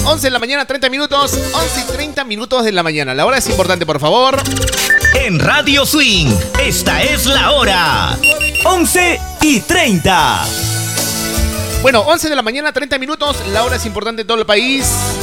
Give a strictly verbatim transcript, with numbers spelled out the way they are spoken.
once de la mañana, treinta minutos. once y treinta minutos de la mañana. La hora es importante, por favor. En Radio Swing, esta es la hora. once y treinta. Bueno, once de la mañana, treinta minutos. La hora es importante en todo el país.